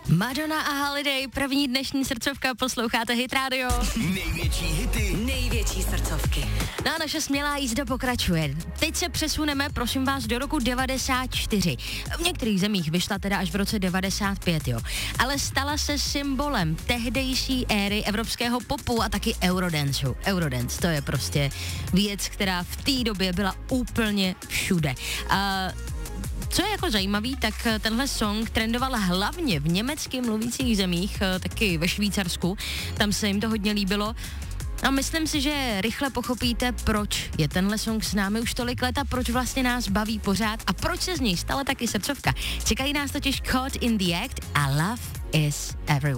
Madonna a Holiday, první dnešní srdcovka, posloucháte Hit Radio. Největší hity, největší srdcovky. No a naše smělá jízda pokračuje. Teď se přesuneme, prosím vás, do roku 94. V některých zemích vyšla teda až v roce 95, jo. Ale stala se symbolem tehdejší éry evropského popu a taky Eurodanceu. Eurodance, to je prostě věc, která v té době byla úplně všude. Co je jako zajímavý, tak tenhle song trendoval hlavně v německy mluvících zemích, taky ve Švýcarsku, tam se jim to hodně líbilo. A myslím si, že rychle pochopíte, proč je tenhle song s námi už tolik let a proč vlastně nás baví pořád a proč se z něj stala taky srdcovka. Čekají nás totiž Caught in the Act a Love is Everywhere.